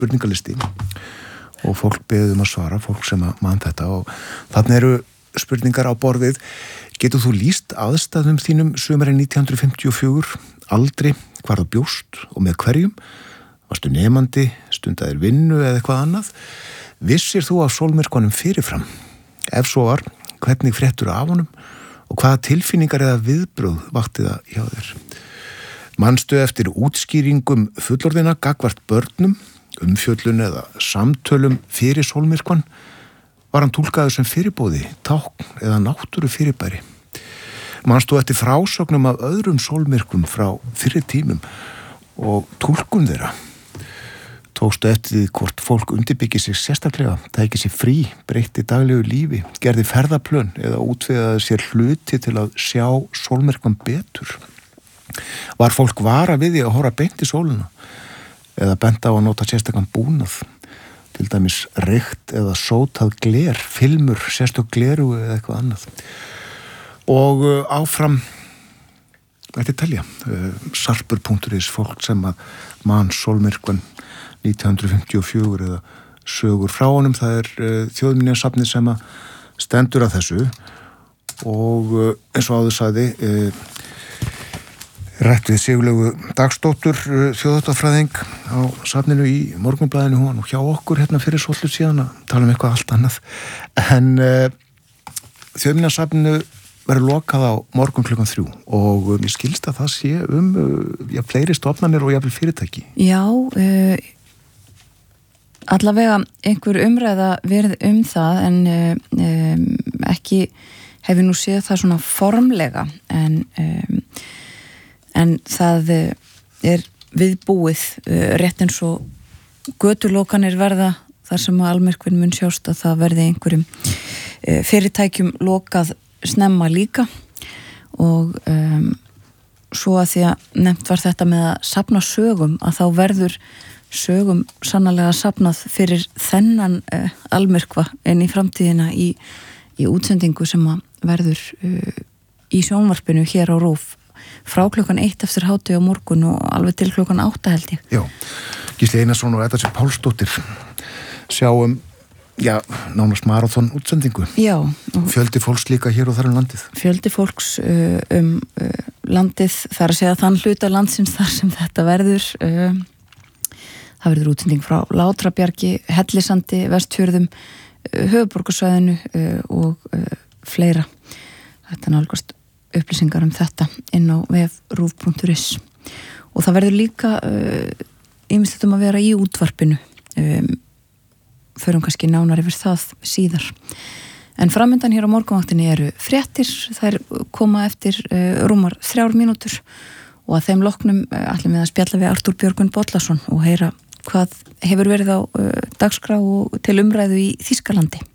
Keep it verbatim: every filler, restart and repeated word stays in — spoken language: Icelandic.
spurningalisti og fólk beðið um að svara, fólk sem að mann þetta og þarna eru spurningar á borðið. Getur þú lýst aðstæðum þínum sumarið nítján hundruð fimmtíu og fjögur, aldri, hvar þú bjóst og með hverjum? Varstu nemandi, stundaðir vinnu eða eitthvað annað? Vissir þú af sólmyrkvanum fyrirfram? Ef svo var, hvernig fréttur af honum og hvaða tilfinningar eða viðbrögð vakti það hjá þér? Manstu eftir útskýringum fullorðina gagnvart börnum, umfjöllun eða samtölum fyrir sólmyrkvan? Var hann túlkaður sem fyrirbóði, tákn eða náttúru fyrirbæri? Manstu eftir frásögnum af öðrum sólmyrkvum frá fyrri tímum og túlkun þeirra? Tókstu eftir því hvort fólk undirbyggi sig sérstaklega, tæki sér frí, breytti daglegu lífi, gerði ferðaplön eða útvegaði sér hluti til að sjá sólmyrkvan betur? Var fólk vara við því að horfa beint í sólina eða benda á að nota sérstakann búnað, til dæmis reykt eða sótað gler, filmur, sérstök gleru eða eitthvað annað? Og áfram þetta telja, sarpur punktur is fólk sem að mann sólmyrkvan nítján hundruð fimmtíu og fjögur eða sögur frá honum, það er þjóðminjasafnið sem að stendur að þessu og eins og áður sagði rætt við Sigurlaugu Dagsdóttur þjóðháttafræðing á safninu í Morgunblaðinu, hún var nú hjá okkur hérna fyrir svolítið síðan að tala um eitthvað allt annað en uh, þjóðminjasafninu verður lokað á morgun klukkan þrjú og mér skilst að það sé um uh, já, fleiri stofnanir og jafnvel fyrirtæki. Já, uh, allavega einhver umræða verið um það en uh, um, ekki hef ég nú séð það svona formlega en um, en það er viðbúið rétt eins og götulokanir verða þar sem að almyrkvinn mun sjást að það verði einhverjum fyrirtækjum lokað snemma líka og um, svo að því að nefnt var þetta með að safna sögum að þá verður sögum sannarlega safnað fyrir þennan uh, almyrkva en í framtíðina í, í útsendingu sem að verður uh, í sjónvarpinu hér á RÚV frá klukkan eitt eftir hádegi á morgun og alveg til klukkan átta held ég. Já, Gísli Einarsson og Edda Sif Pálsdóttir sjáum, já, nánast marathon útsendingu. Já. Fjöldi fólks líka hér og þar um landið. Fjöldi fólks uh, um uh, landið, þar að segja þann hluta landsins þar sem þetta verður. Uh, það verður útsending frá Látrabjargi, Hellisandi, Vestfjörðum, uh, höfuðborgarsvæðinu uh, og uh, fleira. Þetta nálgast upplýsingar um þetta inn á vef rúv punktur is og það verður líka ýmislegt uh, um að vera í útvarpinu um, förum kannski nánar yfir það síðar en framöndan hér á morgunvaktinni eru fréttir, þær koma eftir uh, rúmar þrjár mínútur og að þeim loknum uh, ætlum við að spjalla við Artúr Björgvin Bollason og heyra hvað hefur verið á uh, dagskrá og til umræðu í Þýskalandi.